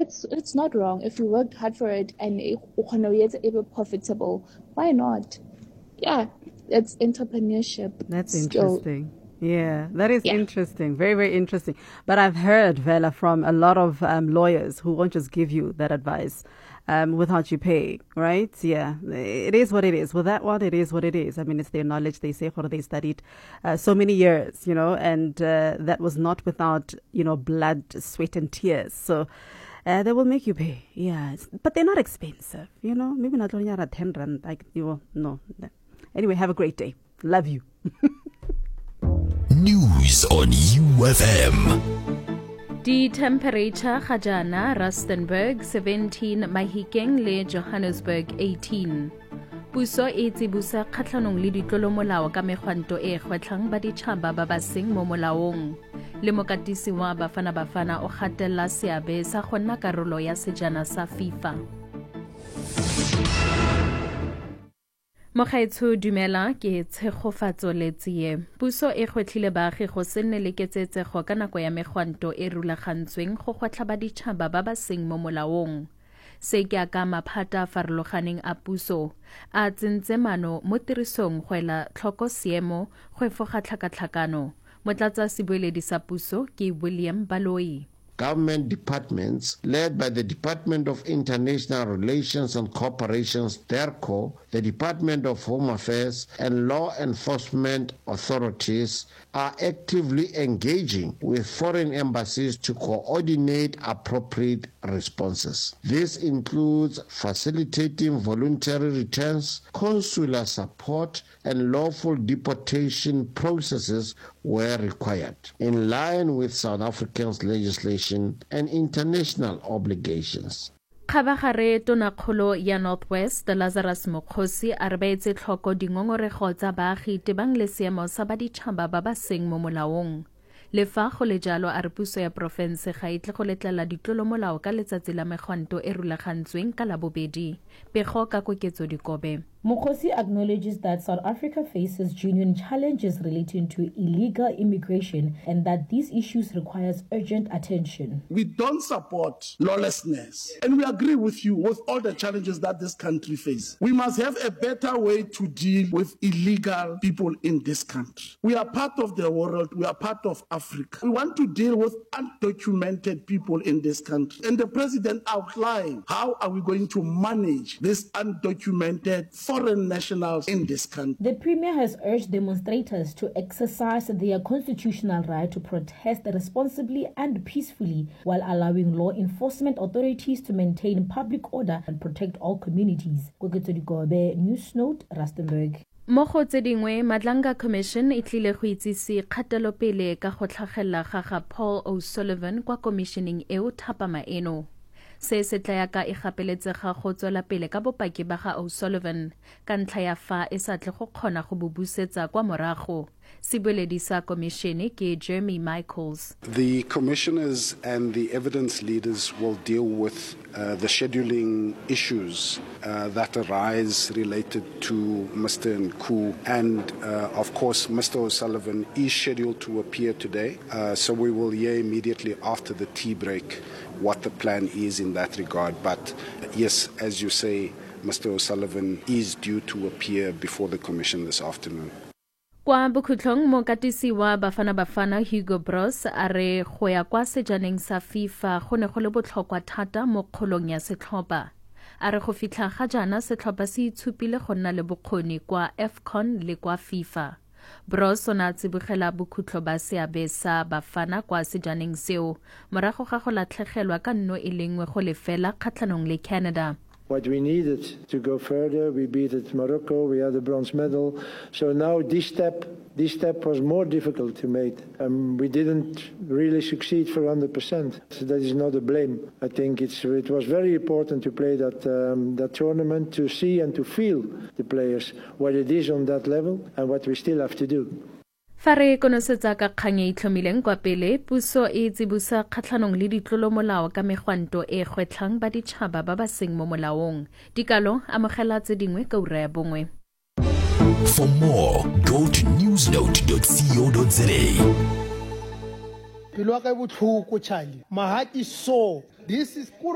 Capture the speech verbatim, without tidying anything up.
it's it's not wrong if you worked hard for it and it's profitable. Why not? Yeah, it's entrepreneurship. That's still. interesting. Yeah, that is Yeah. interesting. Very, very interesting. But I've heard, Vela, from a lot of um, lawyers who won't just give you that advice um, without you pay, right? Yeah, it is what it is. With that one, it is what it is. I mean, it's their knowledge. They say, or they studied uh, so many years, you know, and uh, that was not without, you know, blood, sweat, and tears. So uh, they will make you pay. Yeah, but they're not expensive, you know. Maybe not only at ten rand. Like, you will, no. Anyway, have a great day. Love you. News on U F M. The temperature ga jana Rustenburg seventeen, Mahikeng le Johannesburg eighteen. Puso e tsibusa kgatlhanong le ditlolomolao ka megwanto e gwetlhang baditšhaba ba ba seng mo molaong. Le mokatisi wa Bafana Bafana o gatella seabe sa go nna karolo ya sejana sa FIFA. Mogaetsho dumela ke tshegofatso letsie. Puso e gwetlhile baagi go se nne le ketsetsego ka nako ya megwanto e rulagantsweng go gwetlha baditšhaba ba ba seng mo molaong. Se ke aka maphata farologaneng a puso a tsentse mano mo tirisong go ela tlhoko seemo go efoga tlhakatlhakano. Motlatsa sebueledi sa puso ke William Baloyi. Government departments led by the Department of International Relations and Cooperation, DERCO, the Department of Home Affairs, and law enforcement authorities are actively engaging with foreign embassies to coordinate appropriate responses. This includes facilitating voluntary returns, consular support, and lawful deportation processes where required, in line with South Africa's legislation and international obligations. Khabagare tonakgolo ya Northwest Lazarus Mokgosi a re baetse tlhoko dingongorego tsa baagi tebang le seemo sa baditšhaba ba ba seng mo molaong. Le fa go le jalo a re puso ya porofense ga itle go letlela ditlolomolao ka letsatsi la megwanto e rulagantsweng ka labobedi. Pego ka koketso dikobe. Mokgosi acknowledges that South Africa faces genuine challenges relating to illegal immigration and that these issues requires urgent attention. We don't support lawlessness, and we agree with you with all the challenges that this country faces. We must have a better way to deal with illegal people in this country. We are part of the world. We are part of Africa. We want to deal with undocumented people in this country. And the president outlined how are we going to manage this undocumented foreign nationals in this country. The Premier has urged demonstrators to exercise their constitutional right to protest responsibly and peacefully while allowing law enforcement authorities to maintain public order and protect all communities. News Note, Rustenburg. Mo go tse dingwe Madlanga Commission e tlile go itsise kgatelopele ka go tlhagella ga ga Paul O'Sullivan kwa commissioning eo thapama eno. Se se tla yaka e gapeletsega go tswela pele ka bopaki ba ga O'Sullivan ka ntlha ya fa e sa tle go kgona go bubusetsa kwa morago. Sibueledi sa komishene ke Jeremy Michaels. The commissioners and the evidence leaders will deal with uh, the scheduling issues uh, that arise related to Mister Nku, and uh, of course Mister O'Sullivan is scheduled to appear today, uh, so we will hear immediately after the tea break what the plan is in that regard. But yes, as you say, Mister O'Sullivan is due to appear before the commission this afternoon. Kwa bokhutlong mokatisi wa Bafana Bafana Hugo Bros a re go ya kwa sejaneng sa FIFA go ne go le botlhokwa thata mo kgolong ya setlhopha. A re go fitlha ga jana setlhopha se itshupile go nna le bokgoni kwa AFCON le kwa FIFA. Bros o na tsibogela bokhutlo ba seabe sa Bafana kwa sejaneng seo morago ga go latlhegelwa ka nno e lengwe go lefela kgatlhanong le Canada. What we needed to go further, we beat it Morocco, we had a bronze medal. So now this step, this step was more difficult to make. Um, we didn't really succeed for one hundred percent. So that is not a blame. I think it's, it was very important to play that, um, that tournament, to see and to feel the players, what it is on that level and what we still have to do. Fa re konosetsa ka kgang e itlhomileng kwa pele, puso e tsibusa kgatlhanong le ditlolomolao ka megwanto e gwetlhang baditšhaba ba ba seng mo molaong. Dikalo amogela tse dingwe ka ura ya bongwe. For more, go to newsnote dot co dot za. Pelo ka botlhoko Charlie. Mahati so. This is